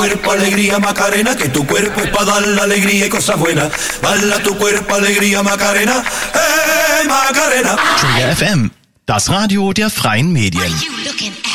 cuerpo alegría Macarena, que tu cuerpo es para dar la alegría y cosas buenas. Baila tu cuerpo alegría Macarena, Macarena. Trigger FM, das Radio der freien Medien. What are you looking at?